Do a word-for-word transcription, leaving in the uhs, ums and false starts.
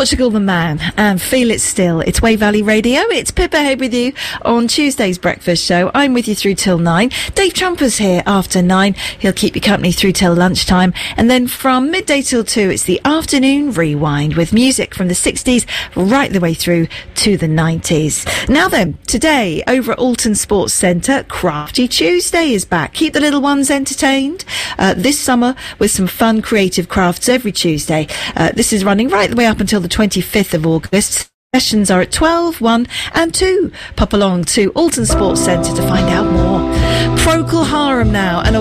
Portugal the Man and Feel It Still. It's Way Valley Radio. It's Pippa Head with you on Tuesday's breakfast show. I'm with you through till nine. Dave Trumper's here after nine. He'll keep you company through till lunchtime. And then from midday till two, it's the afternoon rewind with music from the sixties right the way through to the nineties. Now then, today over at Alton Sports Centre, Crafty Tuesday is back. Keep the little ones entertained uh, this summer with some fun creative crafts every Tuesday. Uh, this is running right the way up until the twenty-fifth of August. Sessions are at twelve, one and two. Pop along to Alton Sports Centre to find out more. Procol Harum now, and